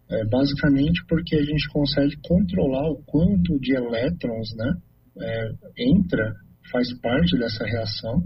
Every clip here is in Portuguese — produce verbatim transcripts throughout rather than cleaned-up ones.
É, basicamente porque a gente consegue controlar o quanto de elétrons, né, é, entra, faz parte dessa reação,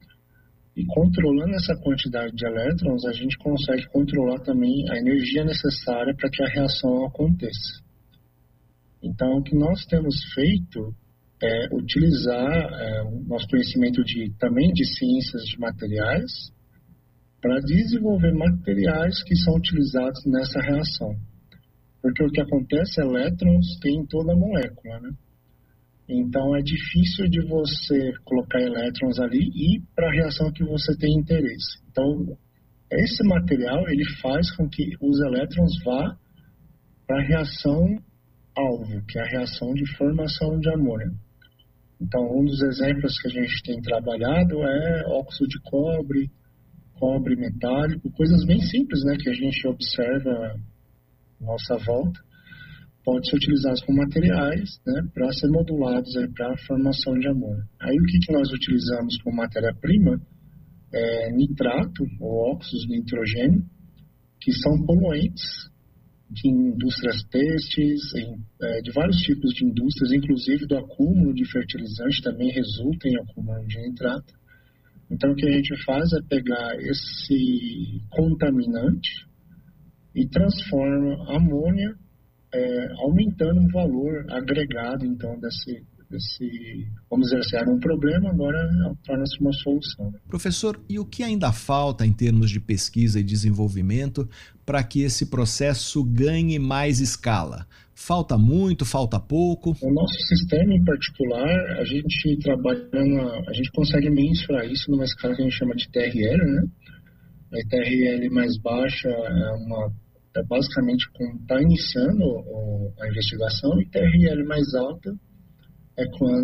e controlando essa quantidade de elétrons, a gente consegue controlar também a energia necessária para que a reação aconteça. Então, o que nós temos feito é utilizar é, o nosso conhecimento de, também de ciências de materiais para desenvolver materiais que são utilizados nessa reação. Porque o que acontece, elétrons tem em toda a molécula, né? Então, é difícil de você colocar elétrons ali e para a reação que você tem interesse. Então, esse material, ele faz com que os elétrons vá para a reação alvo, que é a reação de formação de amônia. Então, um dos exemplos que a gente tem trabalhado é óxido de cobre, cobre metálico, coisas bem simples, né, que a gente observa à nossa volta, pode ser utilizados como materiais, né, para ser modulados para a formação de amônia. Aí o que, que nós utilizamos como matéria-prima é nitrato, ou óxidos de nitrogênio, que são poluentes de indústrias têxteis, em, é, de vários tipos de indústrias, inclusive do acúmulo de fertilizante, também resulta em acúmulo de nitrato. Então, o que a gente faz é pegar esse contaminante e transforma a amônia, é, aumentando o valor agregado, então, desse, desse, vamos dizer assim, era um problema, agora torna-se uma solução. Professor, e o que ainda falta em termos de pesquisa e desenvolvimento para que esse processo ganhe mais escala? Falta muito, falta pouco? O nosso sistema em particular, a gente trabalha, na, a gente consegue mensurar isso numa escala que a gente chama de T R L, né? A T R L mais baixa é, uma, é basicamente quando está iniciando o, a investigação, e T R L mais alta é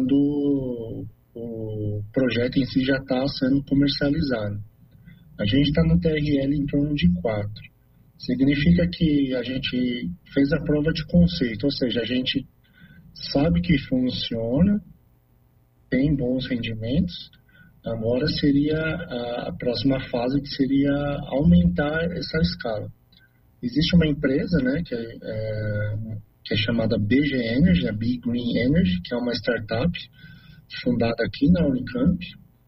quando o projeto em si já está sendo comercializado. A gente está no T R L em torno de quatro. Significa que a gente fez a prova de conceito, ou seja, a gente sabe que funciona, tem bons rendimentos, agora seria a, a próxima fase, que seria aumentar essa escala. Existe uma empresa, né, que é, é, que é chamada B G Energy, a Big Green Energy, que é uma startup fundada aqui na Unicamp,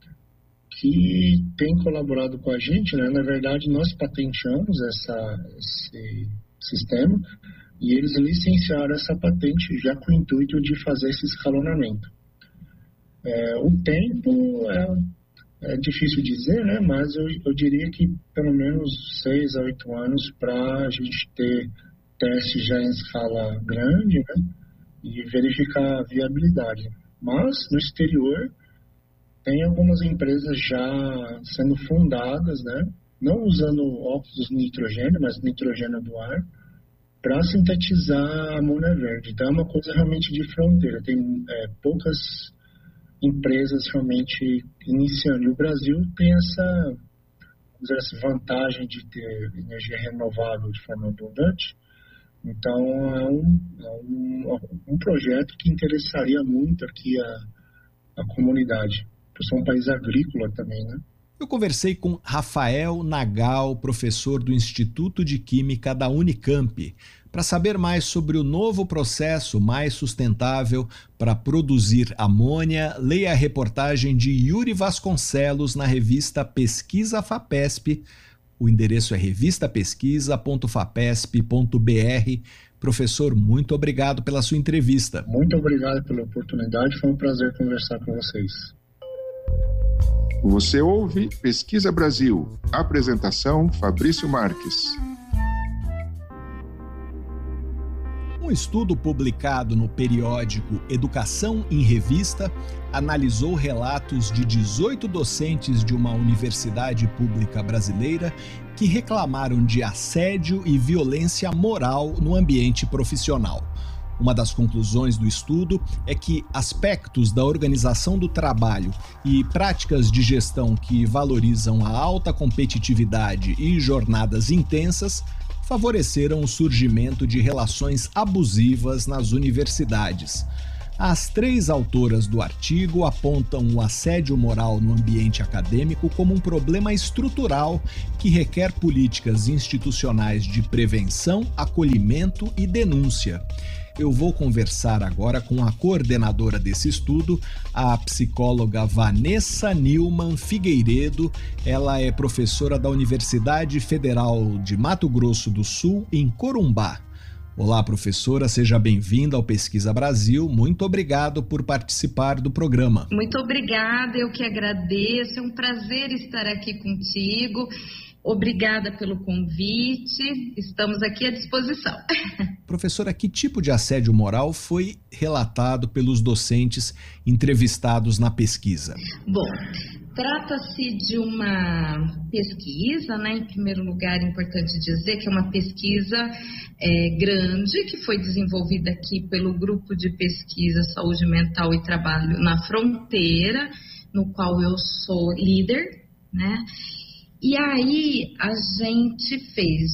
que tem colaborado com a gente, né? Na verdade, nós patenteamos essa, esse sistema e eles licenciaram essa patente já com o intuito de fazer esse escalonamento. É, o tempo é, é difícil dizer, né? Mas eu, eu diria que pelo menos seis a oito anos para a gente ter testes já em escala grande, né? E verificar a viabilidade. Mas, no exterior, tem algumas empresas já sendo fundadas, né, não usando óxidos de nitrogênio, mas nitrogênio do ar, para sintetizar a amônia verde. Então é uma coisa realmente de fronteira. Tem é, poucas empresas realmente iniciando. E o Brasil tem essa, dizer, essa vantagem de ter energia renovável de forma abundante. Então é um, é um, um projeto que interessaria muito aqui a, a comunidade. Eu sou um país agrícola também, né? Eu conversei com Rafael Nagal, professor do Instituto de Química da Unicamp, para saber mais sobre o novo processo mais sustentável para produzir amônia. Leia a reportagem de Yuri Vasconcelos na revista Pesquisa FAPESP. O endereço é revista pesquisa ponto fapesp ponto b r. Professor, muito obrigado pela sua entrevista. Muito obrigado pela oportunidade, foi um prazer conversar com vocês. Você ouve Pesquisa Brasil. Apresentação Fabrício Marques. Um estudo publicado no periódico Educação em Revista analisou relatos de dezoito docentes de uma universidade pública brasileira que reclamaram de assédio e violência moral no ambiente profissional. Uma das conclusões do estudo é que aspectos da organização do trabalho e práticas de gestão que valorizam a alta competitividade e jornadas intensas favoreceram o surgimento de relações abusivas nas universidades. As três autoras do artigo apontam o assédio moral no ambiente acadêmico como um problema estrutural que requer políticas institucionais de prevenção, acolhimento e denúncia. Eu vou conversar agora com a coordenadora desse estudo, a psicóloga Vanessa Nilman Figueiredo. Ela é professora da Universidade Federal de Mato Grosso do Sul, em Corumbá. Olá, professora, seja bem-vinda ao Pesquisa Brasil. Muito obrigado por participar do programa. Muito obrigada, eu que agradeço. É um prazer estar aqui contigo. Obrigada pelo convite. Estamos aqui à disposição. Professora, que tipo de assédio moral foi relatado pelos docentes entrevistados na pesquisa? Bom, trata-se de uma pesquisa, né? Em primeiro lugar, é importante dizer que é uma pesquisa é, grande, que foi desenvolvida aqui pelo Grupo de Pesquisa Saúde Mental e Trabalho na Fronteira, no qual eu sou líder, né? E aí a gente fez,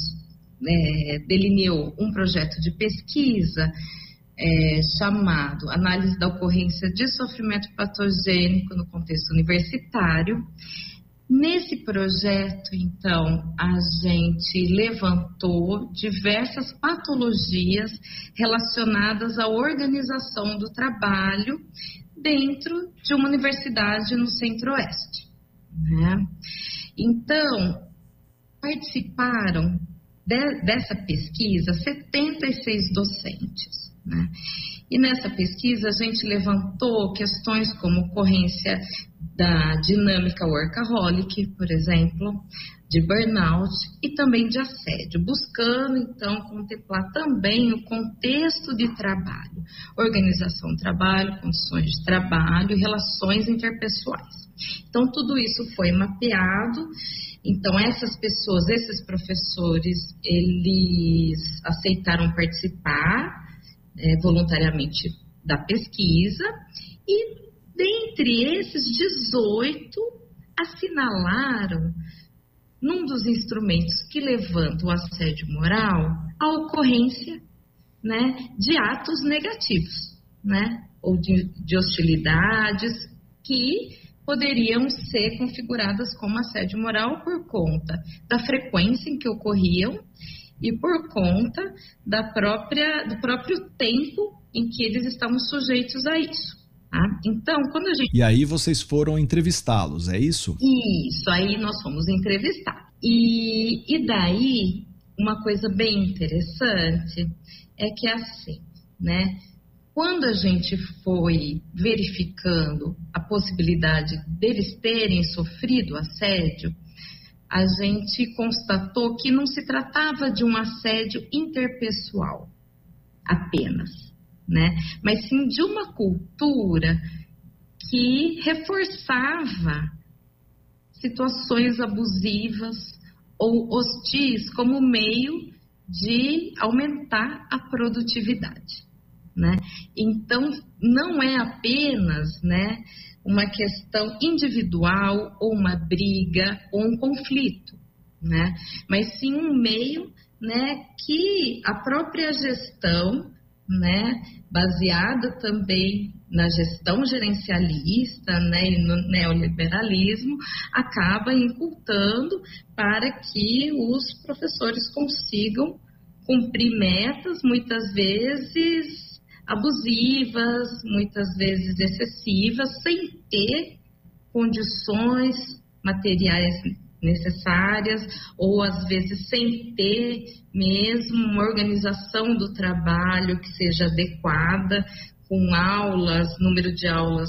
é, delineou um projeto de pesquisa é, chamado Análise da Ocorrência de Sofrimento Patogênico no Contexto Universitário. Nesse projeto, então, a gente levantou diversas patologias relacionadas à organização do trabalho dentro de uma universidade no Centro-Oeste, né? Então, participaram de, dessa pesquisa setenta e seis docentes, né? E nessa pesquisa a gente levantou questões como ocorrência da dinâmica workaholic, por exemplo, de burnout e também de assédio, buscando então contemplar também o contexto de trabalho, organização do trabalho, condições de trabalho e relações interpessoais. Então, tudo isso foi mapeado. Então, essas pessoas, esses professores, eles aceitaram participar é, voluntariamente da pesquisa e, dentre esses dezoito, assinalaram, num dos instrumentos que levantam o assédio moral, a ocorrência, né, de atos negativos, né, ou de, de hostilidades que poderiam ser configuradas como assédio moral por conta da frequência em que ocorriam e por conta da própria, do próprio tempo em que eles estavam sujeitos a isso. Tá? Então, quando a gente... E aí vocês foram entrevistá-los, é isso? Isso, aí nós fomos entrevistar. E, e daí, uma coisa bem interessante é que é assim, né? Quando a gente foi verificando a possibilidade deles terem sofrido assédio, a gente constatou que não se tratava de um assédio interpessoal apenas, né? Mas sim de uma cultura que reforçava situações abusivas ou hostis como meio de aumentar a produtividade. Né? Então, não é apenas, né, uma questão individual ou uma briga ou um conflito, né? Mas sim um meio, né, que a própria gestão, né, baseada também na gestão gerencialista, né, e no neoliberalismo, acaba incultando para que os professores consigam cumprir metas, muitas vezes abusivas, muitas vezes excessivas, sem ter condições materiais necessárias, ou às vezes sem ter mesmo uma organização do trabalho que seja adequada, com aulas, número de aulas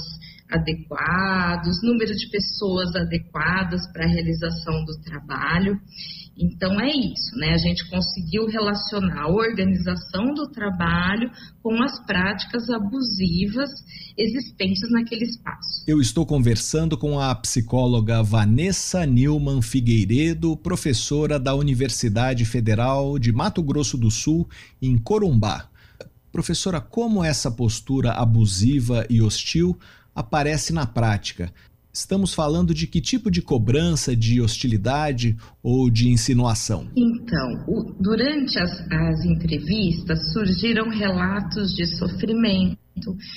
adequados, número de pessoas adequadas para a realização do trabalho. Então é isso, né? A gente conseguiu relacionar a organização do trabalho com as práticas abusivas existentes naquele espaço. Eu estou conversando com a psicóloga Vanessa Nilman Figueiredo, professora da Universidade Federal de Mato Grosso do Sul, em Corumbá. Professora, como essa postura abusiva e hostil aparece na prática? Estamos falando de que tipo de cobrança, de hostilidade ou de insinuação? Então, o, durante as, as entrevistas surgiram relatos de sofrimento,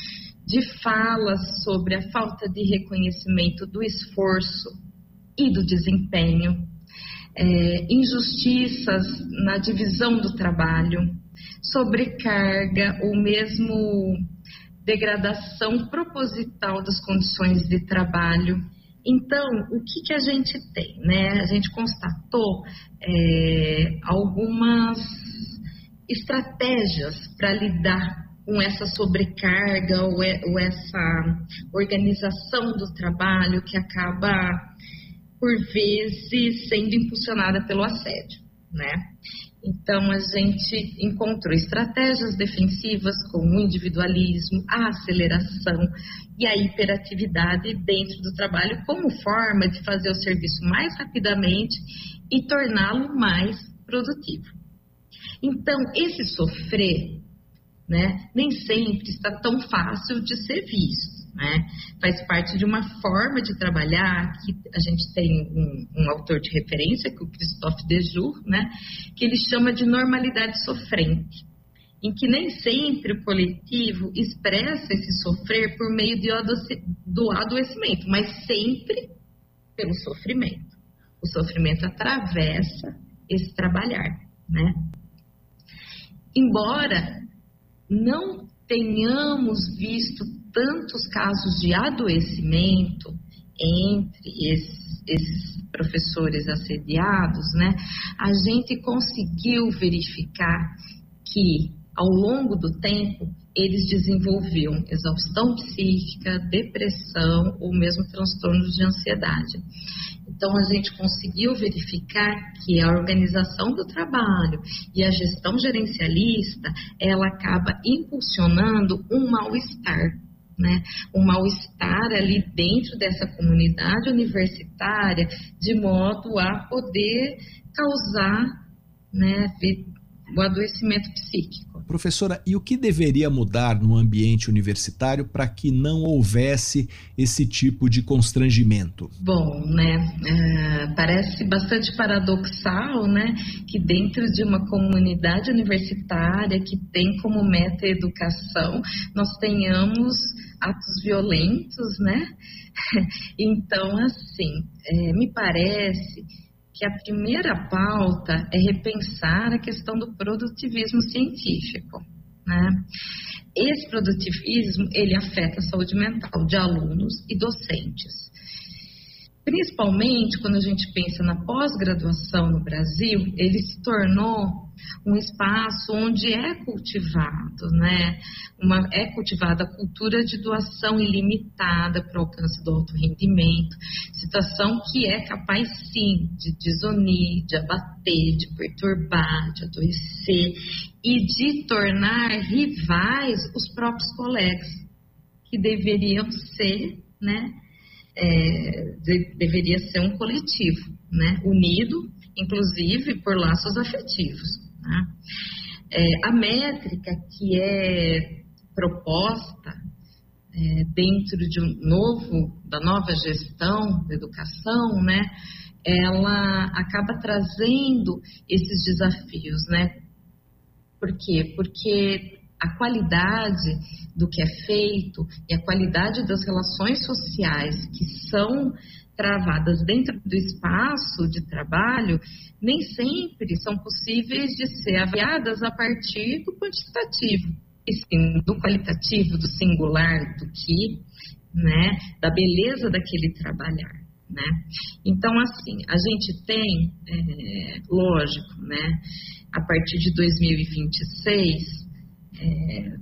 de falas sobre a falta de reconhecimento do esforço e do desempenho, é, injustiças na divisão do trabalho, sobrecarga ou mesmo degradação proposital das condições de trabalho. Então, o que, que a gente tem, né? A gente constatou é, algumas estratégias para lidar com essa sobrecarga ou, é, ou essa organização do trabalho que acaba, por vezes, sendo impulsionada pelo assédio, né? Então, a gente encontrou estratégias defensivas como o individualismo, a aceleração e a hiperatividade dentro do trabalho como forma de fazer o serviço mais rapidamente e torná-lo mais produtivo. Então, esse sofrer, né, nem sempre está tão fácil de ser visto. Né? Faz parte de uma forma de trabalhar que a gente tem um, um autor de referência, que é o Christophe Dejour, né, que ele chama de normalidade sofrente, em que nem sempre o coletivo expressa esse sofrer por meio de adoce, do adoecimento, mas sempre pelo sofrimento. O sofrimento atravessa esse trabalhar, né? Embora não tenhamos visto tantos casos de adoecimento entre esses, esses professores assediados, né? A gente conseguiu verificar que, ao longo do tempo, eles desenvolviam exaustão psíquica, depressão ou mesmo transtornos de ansiedade. Então, a gente conseguiu verificar que a organização do trabalho e a gestão gerencialista, ela acaba impulsionando um mal-estar, né? Um mal-estar ali dentro dessa comunidade universitária, de modo a poder causar, né, o adoecimento psíquico. Professora, e o que deveria mudar no ambiente universitário para que não houvesse esse tipo de constrangimento? Bom, né, é, parece bastante paradoxal, né, que dentro de uma comunidade universitária que tem como meta a educação, nós tenhamos atos violentos, né? Então, assim, é, me parece que a primeira pauta é repensar a questão do produtivismo científico, né? Esse produtivismo, ele afeta a saúde mental de alunos e docentes. Principalmente quando a gente pensa na pós-graduação no Brasil, ele se tornou um espaço onde é cultivado, né? Uma, é cultivada a cultura de doação ilimitada para o alcance do alto rendimento, situação que é capaz, sim, de desunir, de abater, de perturbar, de adoecer e de tornar rivais os próprios colegas, que deveriam ser, né? É, de, deveria ser um coletivo, né? Unido, inclusive, por laços afetivos. Né? É, a métrica que é proposta é, dentro de um novo, da nova gestão da educação, né, ela acaba trazendo esses desafios, né? Por quê? Porque a qualidade do que é feito e a qualidade das relações sociais que são travadas dentro do espaço de trabalho nem sempre são possíveis de ser avaliadas a partir do quantitativo, e sim do qualitativo, do singular, do que, né, da beleza daquele trabalhar, né? Então, assim, a gente tem, é, lógico, né, a partir de dois mil e vinte e seis, é,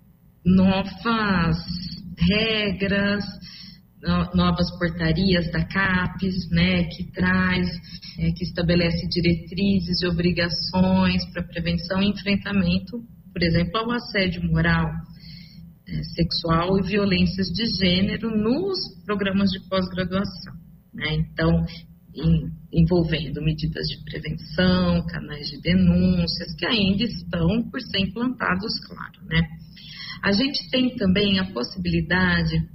novas regras, novas portarias da CAPES, né, que traz, é, que estabelece diretrizes e obrigações para prevenção e enfrentamento, por exemplo, ao assédio moral, é, sexual e violências de gênero nos programas de pós-graduação, né? Então, em, envolvendo medidas de prevenção, canais de denúncias, que ainda estão por ser implantados, claro, né? A gente tem também a possibilidade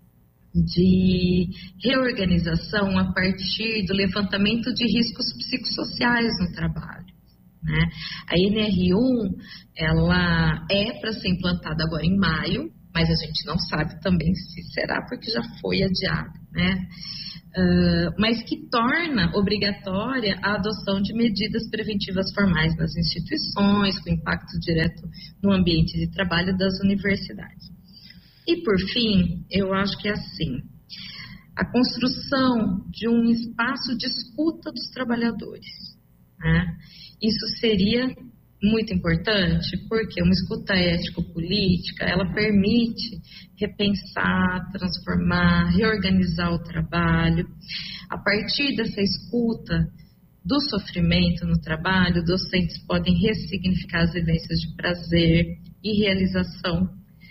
de reorganização a partir do levantamento de riscos psicossociais no trabalho, né? A N R um, ela é para ser implantada agora em maio, mas a gente não sabe também se será porque já foi adiado, né? Uh, mas que torna obrigatória a adoção de medidas preventivas formais nas instituições, com impacto direto no ambiente de trabalho das universidades. E, por fim, eu acho que é assim, a construção de um espaço de escuta dos trabalhadores, né? Isso seria muito importante, porque uma escuta ético-política, ela permite repensar, transformar, reorganizar o trabalho. A partir dessa escuta do sofrimento no trabalho, docentes podem ressignificar as vivências de prazer e realização,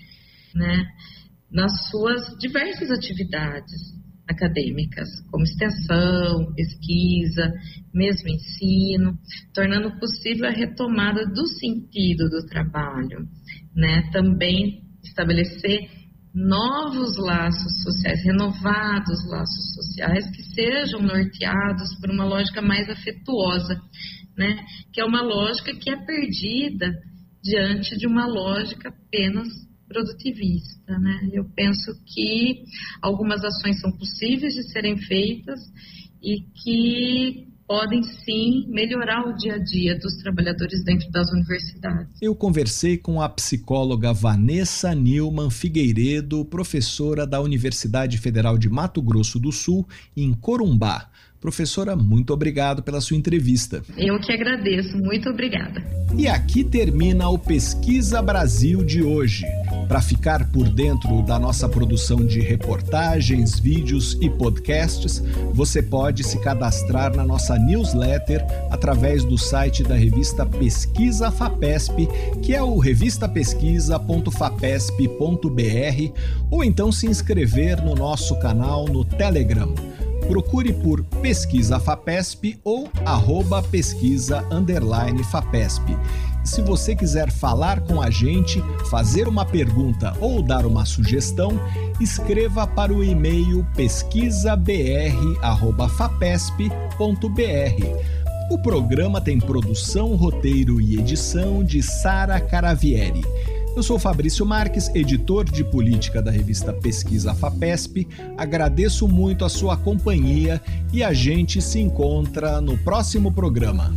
né, nas suas diversas atividades acadêmicas, como extensão, pesquisa, mesmo ensino, tornando possível a retomada do sentido do trabalho, né? Também estabelecer novos laços sociais, renovados laços sociais que sejam norteados por uma lógica mais afetuosa, né? Que é uma lógica que é perdida diante de uma lógica apenas produtivista, né? Eu penso que algumas ações são possíveis de serem feitas e que podem sim melhorar o dia a dia dos trabalhadores dentro das universidades. Eu conversei com a psicóloga Vanessa Nilman Figueiredo, professora da Universidade Federal de Mato Grosso do Sul, em Corumbá. Professora, muito obrigado pela sua entrevista. Eu que agradeço, muito obrigada. E aqui termina o Pesquisa Brasil de hoje. Para ficar por dentro da nossa produção de reportagens, vídeos e podcasts, você pode se cadastrar na nossa newsletter através do site da revista Pesquisa FAPESP, que é o revista pesquisa ponto fapesp ponto b r, ou então se inscrever no nosso canal no Telegram. Procure por Pesquisa FAPESP ou arroba pesquisa underline FAPESP. Se você quiser falar com a gente, fazer uma pergunta ou dar uma sugestão, escreva para o e-mail pesquisabr arroba fapesp ponto b r. O programa tem produção, roteiro e edição de Sara Caravieri. Eu sou Fabrício Marques, editor de política da revista Pesquisa FAPESP. Agradeço muito a sua companhia e a gente se encontra no próximo programa.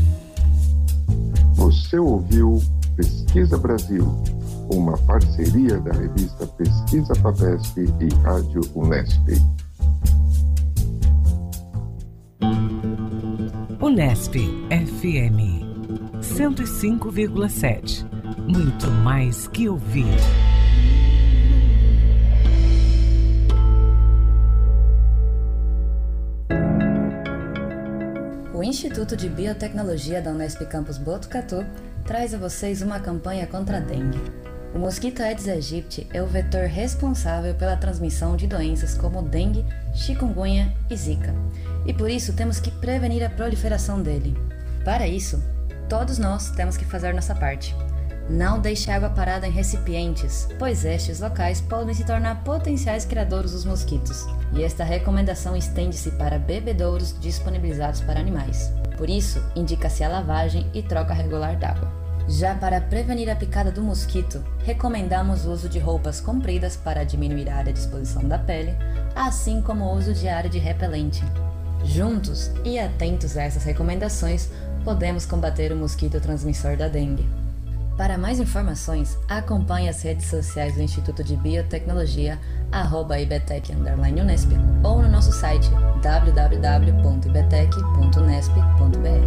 Você ouviu Pesquisa Brasil, uma parceria da revista Pesquisa FAPESP e Rádio Unesp. Unesp F M cento e cinco vírgula sete. Muito mais que ouvir. O Instituto de Biotecnologia da Unesp Campus Botucatu traz a vocês uma campanha contra a dengue. O mosquito Aedes aegypti é o vetor responsável pela transmissão de doenças como dengue, chikungunya e zika, e por isso temos que prevenir a proliferação dele. Para isso, todos nós temos que fazer nossa parte. Não deixe água parada em recipientes, pois estes locais podem se tornar potenciais criadouros dos mosquitos, e esta recomendação estende-se para bebedouros disponibilizados para animais. Por isso, indica-se a lavagem e troca regular d'água. Já para prevenir a picada do mosquito, recomendamos o uso de roupas compridas para diminuir a área de exposição da pele, assim como o uso diário de repelente. Juntos e atentos a essas recomendações, podemos combater o mosquito transmissor da dengue. Para mais informações, acompanhe as redes sociais do Instituto de Biotecnologia, arroba ibtec underline unesp, ou no nosso site w w w ponto ibtec ponto unesp ponto b r.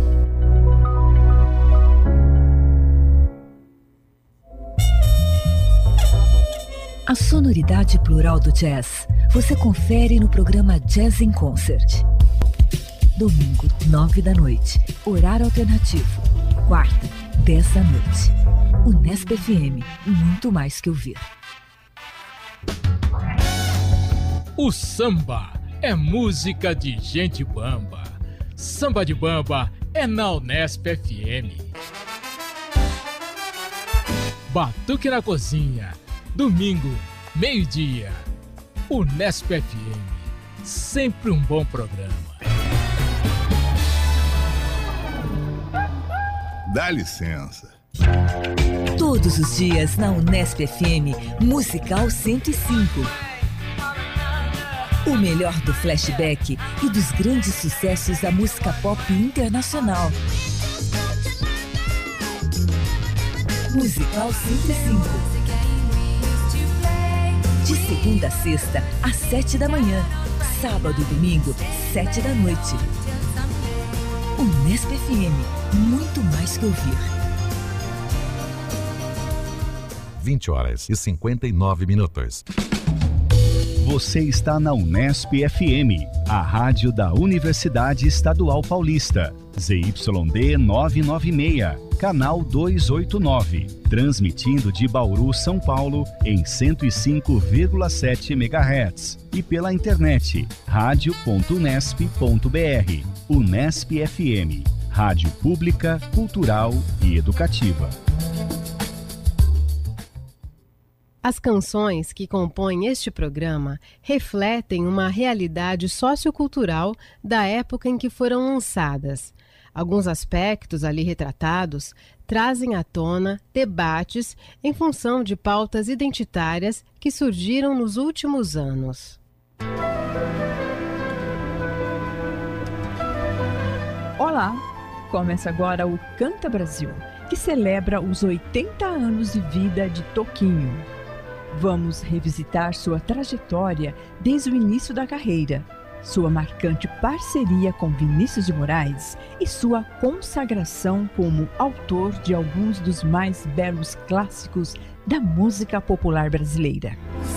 A sonoridade plural do jazz você confere no programa Jazz in Concert. Domingo, nove da noite, horário alternativo. Quarta, dez da noite. Unesp F M, muito mais que ouvir. O samba é música de gente bamba. Samba de bamba é na Unesp F M. Batuque na cozinha, domingo, meio-dia. Unesp F M, sempre um bom programa. Dá licença. Todo Todos os dias na Unesp F M, Musical cento e cinco. O melhor do flashback e dos grandes sucessos da música pop internacional. Musical cento e cinco. De segunda a sexta, às sete da manhã. Sábado e domingo, sete da noite. Unesp F M, muito mais que ouvir. vinte horas e cinquenta e nove minutos. Você está na Unesp F M, a rádio da Universidade Estadual Paulista. Z Y D novecentos e noventa e seis, canal duzentos e oitenta e nove. Transmitindo de Bauru, São Paulo, em cento e cinco vírgula sete megahertz. E pela internet, rádio ponto unesp ponto br. Unesp F M, rádio pública, cultural e educativa. As canções que compõem este programa refletem uma realidade sociocultural da época em que foram lançadas. Alguns aspectos ali retratados trazem à tona debates em função de pautas identitárias que surgiram nos últimos anos. Olá! Começa agora o Canta Brasil, que celebra os oitenta anos de vida de Toquinho. Vamos revisitar sua trajetória desde o início da carreira, sua marcante parceria com Vinícius de Moraes e sua consagração como autor de alguns dos mais belos clássicos da música popular brasileira.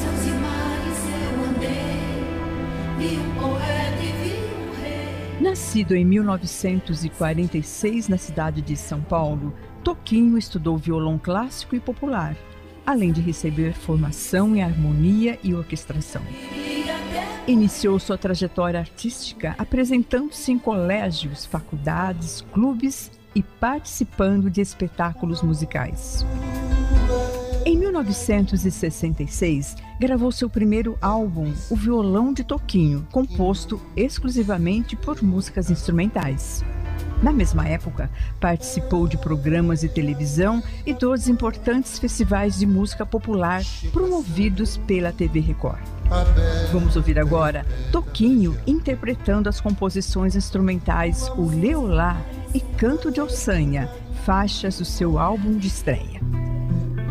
Nascido em mil novecentos e quarenta e seis na cidade de São Paulo, Toquinho estudou violão clássico e popular, além de receber formação em harmonia e orquestração. Iniciou sua trajetória artística apresentando-se em colégios, faculdades, clubes e participando de espetáculos musicais. Em mil novecentos e sessenta e seis, gravou seu primeiro álbum, O Violão de Toquinho, composto exclusivamente por músicas instrumentais. Na mesma época, participou de programas de televisão e dos importantes festivais de música popular promovidos pela T V Record. Vamos ouvir agora Toquinho interpretando as composições instrumentais O Leolá e Canto de Ossanha, faixas do seu álbum de estreia.